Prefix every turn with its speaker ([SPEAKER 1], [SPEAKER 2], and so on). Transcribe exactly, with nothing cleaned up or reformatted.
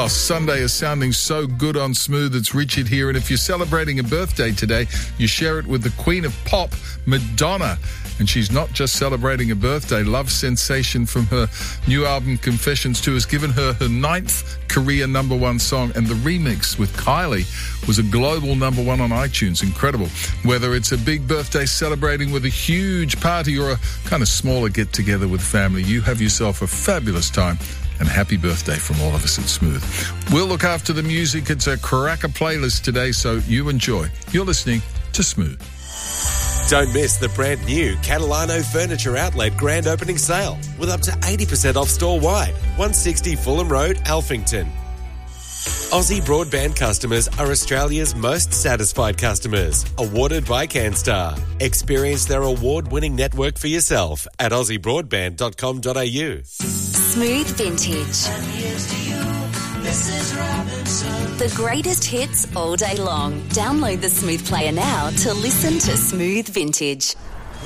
[SPEAKER 1] Oh, Sunday is sounding so good on Smooth. It's Richard here. And if you're celebrating a birthday today, you share it with the Queen of Pop, Madonna. And she's not just celebrating a birthday. Love Sensation from her new album Confessions two has given her her ninth career number one song. And the remix with Kylie was a global number one on iTunes. Incredible. Whether it's a big birthday celebrating with a huge party or a kind of smaller get-together with family, you have yourself a fabulous time. And happy birthday from all of us at Smooth. We'll look after the music. It's a cracker playlist today, so you enjoy. You're listening to Smooth.
[SPEAKER 2] Don't miss the brand new Catalano Furniture Outlet grand opening sale with up to eighty percent off store-wide. one sixty Fulham Road, Alphington. Aussie Broadband customers are Australia's most satisfied customers, awarded by CanStar. Experience their award-winning network for yourself at aussie broadband dot com dot a u.
[SPEAKER 3] Smooth Vintage. The greatest hits all day long. Download the Smooth Player now to listen to Smooth Vintage.